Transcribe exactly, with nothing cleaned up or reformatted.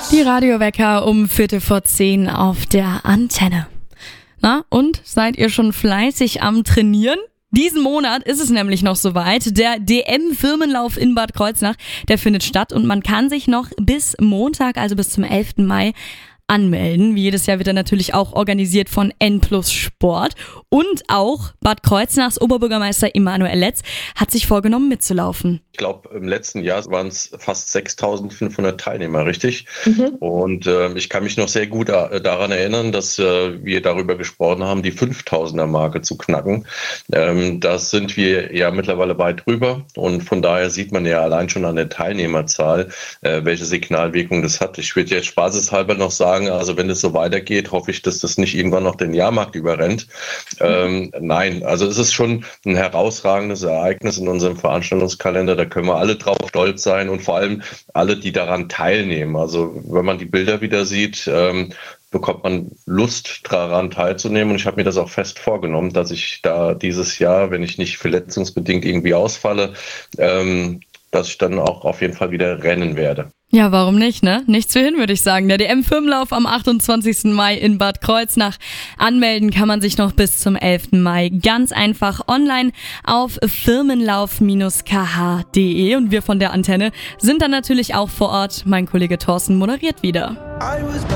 Die Radiowecker um Viertel vor zehn auf der Antenne. Na, und seid ihr schon fleißig am Trainieren? Diesen Monat ist es nämlich noch soweit. Der D M-Firmenlauf in Bad Kreuznach, der findet statt und man kann sich noch bis Montag, also bis zum elften Mai, anmelden. Wie jedes Jahr wird er natürlich auch organisiert von N plus Sport. Und auch Bad Kreuznachs Oberbürgermeister Emanuel Letz hat sich vorgenommen mitzulaufen. Ich glaube, im letzten Jahr waren es fast sechstausendfünfhundert Teilnehmer, richtig? Mhm. Und äh, ich kann mich noch sehr gut a- daran erinnern, dass äh, wir darüber gesprochen haben, die fünftausender-Marke zu knacken. Ähm, da sind wir ja mittlerweile weit drüber. Und von daher sieht man ja allein schon an der Teilnehmerzahl, äh, welche Signalwirkung das hat. Ich würde jetzt spaßeshalber noch sagen, also wenn es so weitergeht, hoffe ich, dass das nicht irgendwann noch den Jahrmarkt überrennt. Ähm, nein, also es ist schon ein herausragendes Ereignis in unserem Veranstaltungskalender. Da können wir alle drauf stolz sein und vor allem alle, die daran teilnehmen. Also wenn man die Bilder wieder sieht, ähm, bekommt man Lust daran teilzunehmen. Und ich habe mir das auch fest vorgenommen, dass ich da dieses Jahr, wenn ich nicht verletzungsbedingt irgendwie ausfalle, ähm, dass ich dann auch auf jeden Fall wieder rennen werde. Ja, warum nicht, ne? Nichts für hin, würde ich sagen. Der D M-Firmenlauf am achtundzwanzigsten Mai in Bad Kreuznach. Anmelden kann man sich noch bis zum elften Mai. Ganz einfach online auf firmenlauf Bindestrich k h punkt d e. Und wir von der Antenne sind dann natürlich auch vor Ort. Mein Kollege Thorsten moderiert wieder.